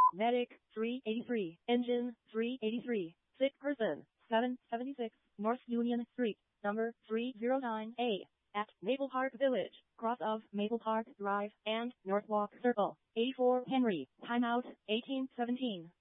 Medic 383, Engine 383, sick person 776, North Union Street, number 309A, at Maple Park Village, cross of Maple Park Drive and Northwalk Circle, 84 Henry, timeout 1817.